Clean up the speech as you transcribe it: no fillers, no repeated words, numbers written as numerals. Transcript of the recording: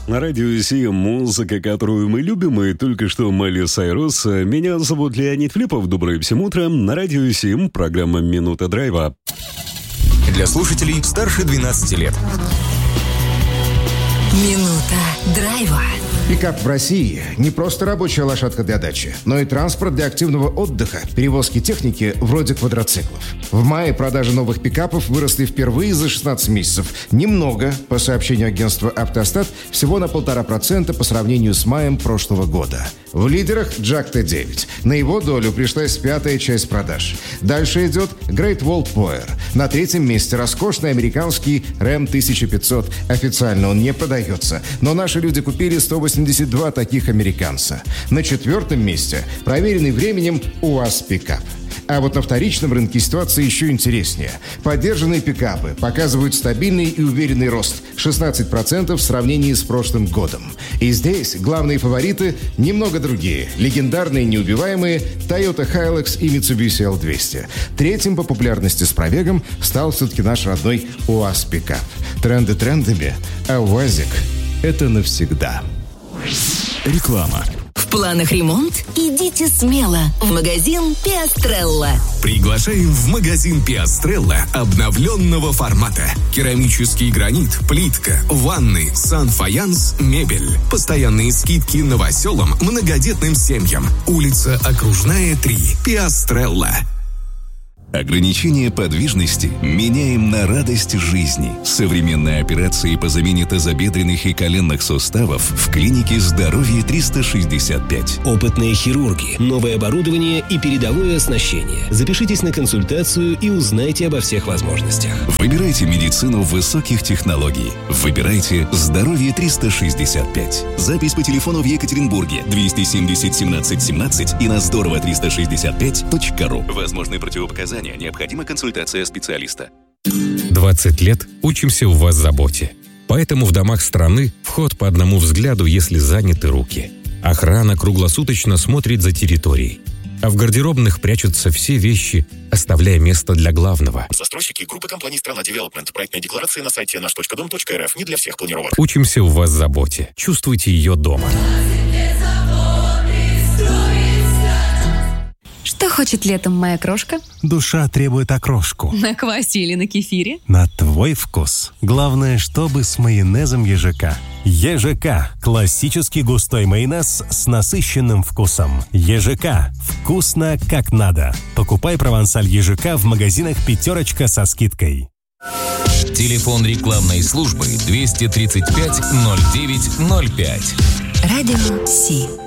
На радио Си музыка, которую мы любим, и только что Майли Сайрус. Меня зовут Леонид Филиппов. Доброе всем утро. На радио Си программа «Минута драйва». Для слушателей старше 12 лет. Минута драйва. Пикап в России – не просто рабочая лошадка для дачи, но и транспорт для активного отдыха, перевозки техники вроде квадроциклов. В мае продажи новых пикапов выросли впервые за 16 месяцев. Немного, по сообщению агентства «Автостат», всего на 1,5% по сравнению с маем прошлого года. В лидерах Jack T9. На его долю пришлась 5-я часть продаж. Дальше идет Great Wall Power. На 3-м месте роскошный американский Ram 1500. Официально он не продается, но наши люди купили 182 таких американца. На 4-м месте проверенный временем УАЗ пикап. А вот на вторичном рынке ситуация еще интереснее. Поддержанные пикапы показывают стабильный и уверенный рост – 16% в сравнении с прошлым годом. И здесь главные фавориты немного другие. Легендарные неубиваемые Toyota Hilux и Mitsubishi L200. Третьим по популярности с пробегом стал все-таки наш родной УАЗ пикап. Тренды трендами, а УАЗик – это навсегда. Реклама. В планах ремонт? Идите смело в магазин Пиастрелла. Приглашаем в магазин Пиастрелла обновленного формата. Керамический гранит, плитка, ванны, сан-фаянс, мебель. Постоянные скидки новоселам, многодетным семьям. Улица Окружная, 3. Пиастрелла. Ограничение подвижности меняем на радость жизни. Современные операции по замене тазобедренных и коленных суставов в клинике «Здоровье 365». Опытные хирурги, новое оборудование и передовое оснащение. Запишитесь на консультацию и узнайте обо всех возможностях. Выбирайте медицину высоких технологий. Выбирайте «Здоровье 365». Запись по телефону в Екатеринбурге 270 17 17 и на здорово365.ру. Возможны противопоказания. Необходима консультация специалиста. 20 лет учимся у вас заботе. Поэтому в домах страны вход по одному взгляду, если заняты руки. Охрана круглосуточно смотрит за территорией. А в гардеробных прячутся все вещи, оставляя место для главного. Застройщики группы компаний «Страна Девелопмент». Проектная декларация на сайте наш.дом.рф. Не для всех планировок. Учимся у вас заботе. Чувствуйте ее дома. Что хочет летом моя крошка? Душа требует окрошку. На квасе или на кефире? На твой вкус. Главное, чтобы с майонезом ЕЖК. ЕЖК – классический густой майонез с насыщенным вкусом. ЕЖК – вкусно как надо. Покупай провансаль ЕЖК в магазинах «Пятерочка» со скидкой. Телефон рекламной службы 235 09 05. Радио Си.